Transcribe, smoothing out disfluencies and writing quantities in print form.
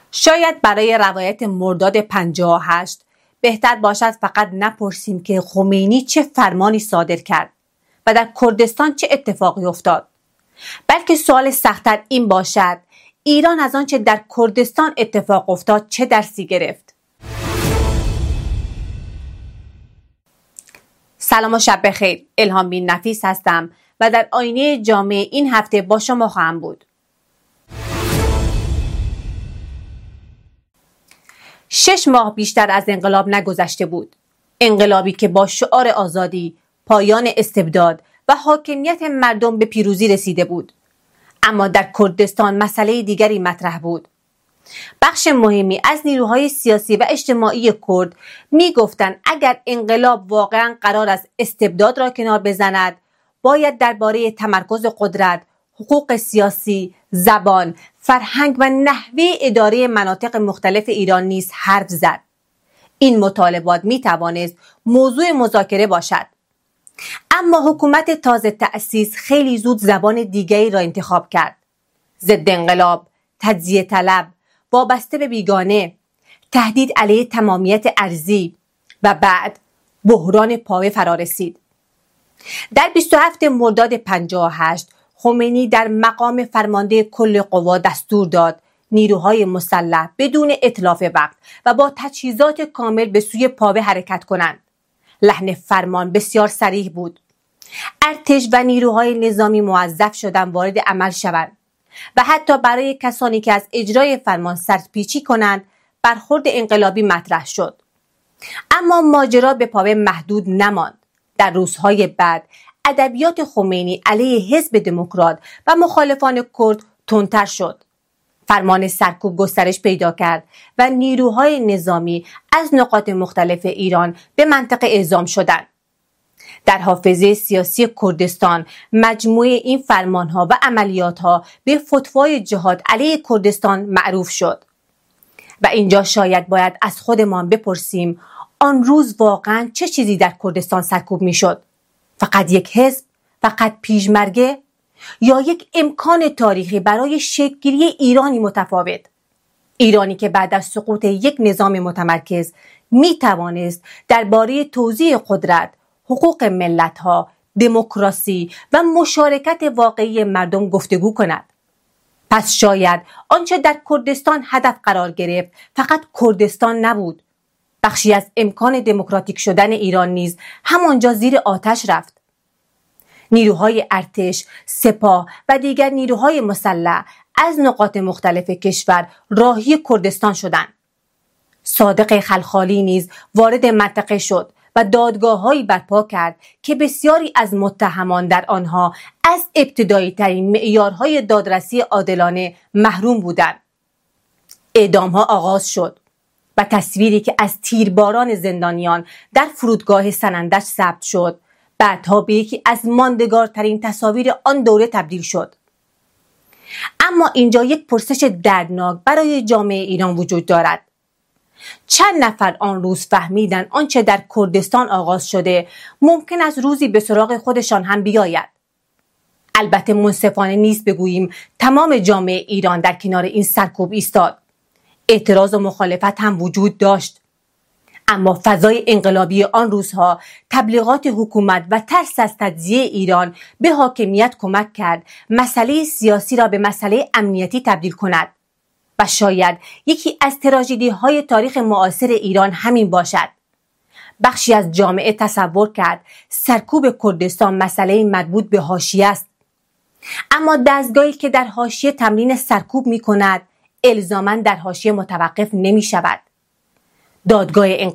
شاید برای روایت مرداد 58 بهتر باشد فقط نپرسیم که خمینی چه فرمانی صادر کرد و در کردستان چه اتفاقی افتاد، بلکه سوال سخت‌تر این باشد ایران از آنچه در کردستان اتفاق افتاد چه درسی گرفت؟ سلام و شب بخیر. الهام بین نفیس هستم و در آینه جامعه این هفته با شما خواهم بود. 6 ماه بیشتر از انقلاب نگذشته بود. انقلابی که با شعار آزادی، پایان استبداد و حاکمیت مردم به پیروزی رسیده بود. اما در کردستان مسئله دیگری مطرح بود. بخش مهمی از نیروهای سیاسی و اجتماعی کرد می گفتند اگر انقلاب واقعا قرار است استبداد را کنار بزند، باید درباره تمرکز قدرت، حقوق سیاسی، زبان، فرهنگ و نحوه اداره مناطق مختلف ایران نیز حرف زد. این مطالبات می توانست موضوع مذاکره باشد. اما حکومت تازه تأسیس خیلی زود زبان دیگری را انتخاب کرد. ضد انقلاب، تجزیه طلب، وابسته به بیگانه، تهدید علیه تمامیت ارضی و بعد بحران پاوه فرا رسید. در 27 مرداد 58 خمینی در مقام فرمانده کل قوا دستور داد نیروهای مسلح بدون اتلاف وقت و با تجهیزات کامل به سوی پاوه حرکت کنند. لحن فرمان بسیار صریح بود. ارتش و نیروهای نظامی موظف شدند وارد عمل شوند و حتی برای کسانی که از اجرای فرمان سرپیچی کنند برخورد انقلابی مطرح شد. اما ماجرا به پاوه محدود نماند. در روزهای بعد ادبیات خمینی علیه حزب دموکرات و مخالفان کرد تندتر شد. فرمان سرکوب گسترش پیدا کرد و نیروهای نظامی از نقاط مختلف ایران به منطقه اعزام شدند. در حافظه سیاسی کردستان مجموعه این فرمانها و عملیاتها به فتوای جهاد علیه کردستان معروف شد. و اینجا شاید باید از خودمان بپرسیم آن روز واقعا چه چیزی در کردستان سرکوب میشد؟ فقط یک حزب؟ فقط پیشمرگه؟ یا یک امکان تاریخی برای شکل‌گیری ایرانی متفاوت؟ ایرانی که بعد از سقوط یک نظام متمرکز می توانست درباره توزیع قدرت، حقوق ملت‌ها، دموکراسی و مشارکت واقعی مردم گفتگو کند. پس شاید آنچه در کردستان هدف قرار گرفت فقط کردستان نبود. بخشی از امکان دموکراتیک شدن ایران نیز همانجا زیر آتش رفت. نیروهای ارتش، سپاه و دیگر نیروهای مسلح از نقاط مختلف کشور راهی کردستان شدند. صادق خلخالی نیز وارد منطقه شد و دادگاه‌هایی برپا کرد که بسیاری از متهمان در آنها از ابتدایی ترین معیارهای دادرسی عادلانه محروم بودند. اعدام‌ها آغاز شد و تصویری که از تیرباران زندانیان در فرودگاه سنندج ثبت شد بعدها به یکی از ماندگارترین تصاویر آن دوره تبدیل شد. اما اینجا یک پرسش دردناک برای جامعه ایران وجود دارد. چند نفر آن روز فهمیدند آنچه در کردستان آغاز شده ممکن است روزی به سراغ خودشان هم بیاید؟ البته منصفانه نیست بگوییم تمام جامعه ایران در کنار این سرکوب ایستاد. اعتراض و مخالفت هم وجود داشت. اما فضای انقلابی آن روزها، تبلیغات حکومت و ترس از تجزیه ایران به حاکمیت کمک کرد مسئله سیاسی را به مسئله امنیتی تبدیل کند. و شاید یکی از تراژدی‌های تاریخ معاصر ایران همین باشد. بخشی از جامعه تصور کرد سرکوب کردستان مسئله مربوط به حاشیه است. اما دستگاهی که در حاشیه تمرین سرکوب می کند، الزاماً در حاشیه متوقف نمی شود. دادگاه